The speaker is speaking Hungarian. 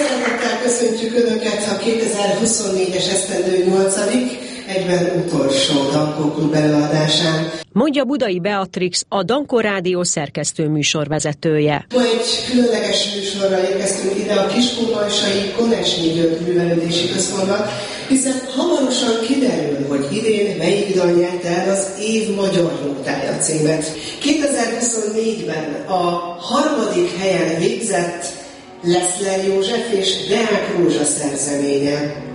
szeretettel köszöntjük Önöket a 2024-es esztendő 8. egyben utolsó Dankó Klub előadásán. Mondja Budai Beatrix, a Dankó Rádió szerkesztő műsorvezetője. Ma egy különleges műsorral érkeztünk ide a Kiskunvalsai Konecny György Művelődési Központba, hiszen hamarosan kiderül, hogy idén melyik dal nyerte el az év magyar nyugtája címet. 2024-ben a 3. helyen végzett Leszler József és Deák Rózsa szerzeménye.